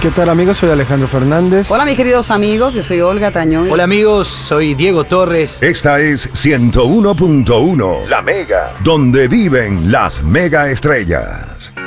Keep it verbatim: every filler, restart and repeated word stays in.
¿Qué tal, amigos? Soy Alejandro Fernández. Hola, mis queridos amigos, yo soy Olga Tañón. Hola, amigos, soy Diego Torres. Esta es ciento uno punto uno, La Mega, donde viven las mega estrellas.